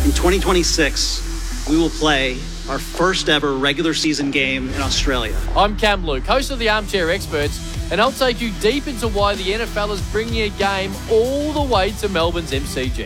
In 2026, we will play our first ever regular season game in Australia. I'm Cam Luke, host of the Armchair Experts, and I'll take you deep into why the NFL is bringing a game all the way to Melbourne's MCG.